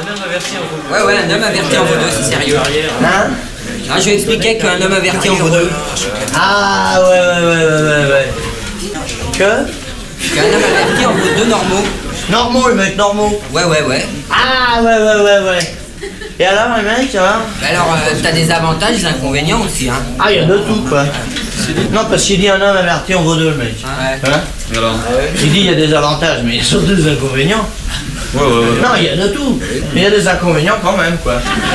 homme averti en vaut deux. Ouais, un homme averti en vaut deux, c'est sérieux. Hein? Ah, je vais expliquer qu'un homme averti en vaut deux. Ah, ouais. Que? Qu'un homme averti en vaut deux normaux. Normaux, les mecs, normaux. Ouais. Ah, ouais. Et alors, les mecs, ça va? Bah alors, t'as des avantages, des inconvénients aussi, hein. Ah, il y a de tout, quoi. Non, parce qu'il dit un homme averti en vaut deux, le mec. Ouais. Hein? Alors. Il dit il y a des avantages, mais il y a surtout des inconvénients. Ouais. Non, il y a de tout. Mais il y a des inconvénients quand même, quoi.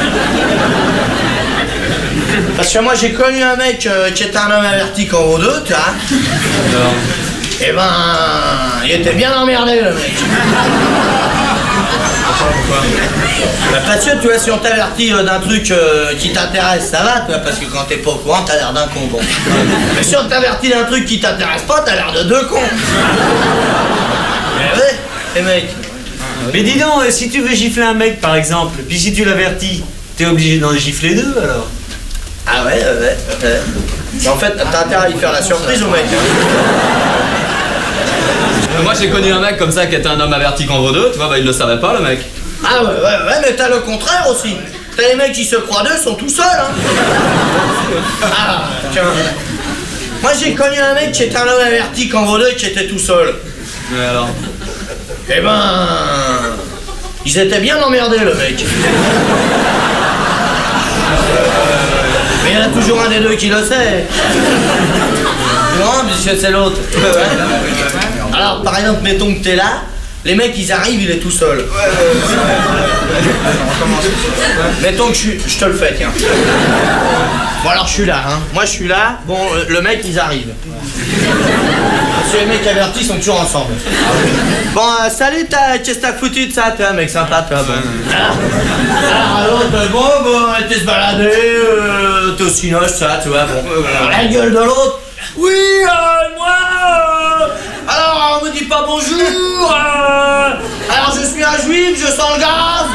Parce que moi, j'ai connu un mec qui était un homme averti qu'en vaut deux, tu vois. Alors. Eh ben, il était bien emmerdé, le mec. Pourquoi? Bah parce que, tu vois, si on t'avertit d'un truc qui t'intéresse, ça va, tu vois, parce que quand t'es pas au courant, t'as l'air d'un con, bon. Mais si on t'avertit d'un truc qui t'intéresse pas, t'as l'air de deux cons. Eh ouais, les mecs. Mais dis donc, si tu veux gifler un mec par exemple, puis si tu l'avertis, t'es obligé d'en gifler deux alors. Ah ouais. Mais en fait, t'as intérêt à lui faire la surprise au mec. Moi j'ai connu un mec comme ça qui était un homme averti qu'en vaut deux, tu vois, bah il le savait pas le mec. Ah ouais, mais t'as le contraire aussi. T'as les mecs qui se croient deux, sont tout seuls, hein. Ah, tiens. Moi j'ai connu un mec qui était un homme averti qu'en vaut deux, qui était tout seul. Ouais alors. Eh ben... Ils étaient bien emmerdés, le mec. Mais il y en a toujours un des deux qui le sait. Non, monsieur, c'est l'autre. Alors, par exemple, mettons que t'es là, les mecs, ils arrivent, il est tout seul. Mettons que je te le fais, tiens. Bon, alors, je suis là, hein. Moi, je suis là. Bon, le mec, ils arrivent. Parce que les mecs avertis sont toujours ensemble. Bon, salut, qu'est-ce que t'as foutu de ça, toi, mec sympa, toi, bon. Alors, l'autre, bon, t'es se balader, t'es au cinoche, ça, tu vois, bon. Alors, la gueule de l'autre, oui, moi, alors, on me dit pas bonjour, alors, je suis un juif, je sens le gaz.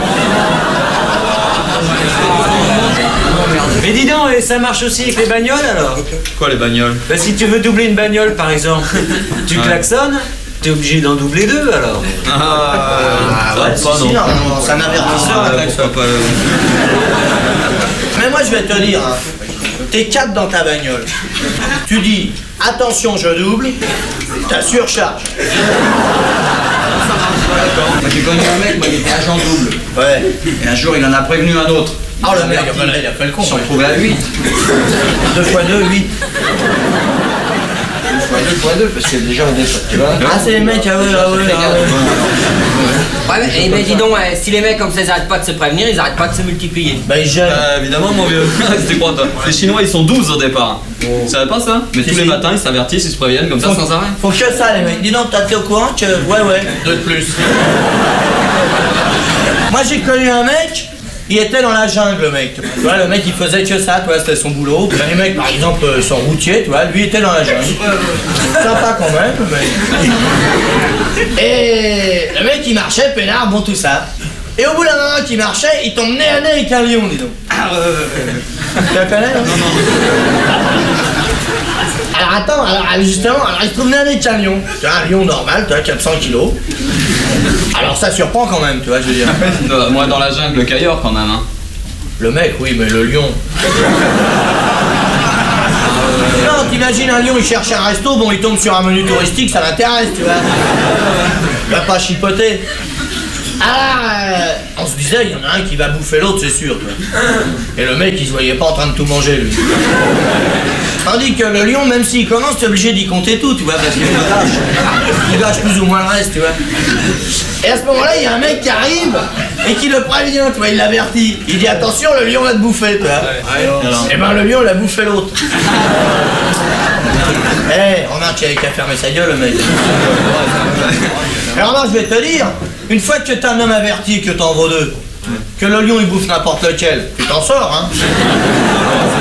Mais dis donc, et ça marche aussi avec les bagnoles alors? Quoi les bagnoles? Bah si tu veux doubler une bagnole par exemple, tu klaxonnes, t'es obligé d'en doubler deux alors. Ouais, pas si, non. non, c'est un avertisseur, un klaxon. Pourquoi pas Mais moi, je vais te dire, hein, t'es 4 dans ta bagnole. Tu dis, attention, je double, t'as surcharge. Moi j'ai connu un mec, moi il était agent double. Ouais. Et un jour il en a prévenu un autre. Ah, le mec, il a fait le con. Ils se sont retrouvés à 8. 2 x 2, 8. 2 x 2 parce que déjà on est, tu vois. Ah, c'est les mecs, ah ouais. Ouais, mais dis donc, si les mecs comme ça ils arrêtent pas de se prévenir, ils arrêtent pas de se multiplier. Bah, ils gênent. Évidemment mon vieux. C'était quoi toi? Les Chinois ils sont 12 au départ. Tu savais pas ça? Mais tous les matins ils s'avertissent, ils se préviennent comme ça sans arrêt. Faut que ça, les mecs. Dis donc, t'es au courant que... Ouais, 2 de plus. Moi, j'ai connu un mec, il était dans la jungle, le mec. Tu vois, le mec, il faisait que ça, tu vois, c'était son boulot. Puis, les mecs, par exemple, sont routiers, tu vois, lui était dans la jungle. Sympa quand même, le mec. Et le mec, il marchait, peinard, bon, tout ça. Et au bout d'un moment qu'il marchait, il tombe nez à nez avec un lion, dis donc. Tu la connais, non? Alors attends, justement, il se trouve nez à nez avec un lion. Tu vois, un lion normal, tu vois, 400 kilos. Alors ça surprend quand même, tu vois, je veux dire. Moi dans la jungle qu'ailleurs quand même hein. Le mec, oui, mais le lion. Non, t'imagines un lion, il cherche un resto, bon, il tombe sur un menu touristique, ça l'intéresse, tu vois. Il va pas chipoter. Ah, on se disait, il y en a un qui va bouffer l'autre, c'est sûr, tu vois. Et le mec, il se voyait pas en train de tout manger, lui. Tandis que le lion, même s'il commence, t'es obligé d'y compter tout, tu vois, parce qu'il gâche plus ou moins le reste, tu vois. Et à ce moment-là, il y a un mec qui arrive et qui le prévient, tu vois, il l'avertit. Il dit attention, le lion va te bouffer, tu vois. Et ben le lion, il a bouffé l'autre. Remarque qu'il avait qu'à fermer sa gueule, le mec. Alors remarque, je vais te dire, une fois que t'es un homme averti et que t'en vaux deux, que le lion il bouffe n'importe lequel, tu t'en sors, hein.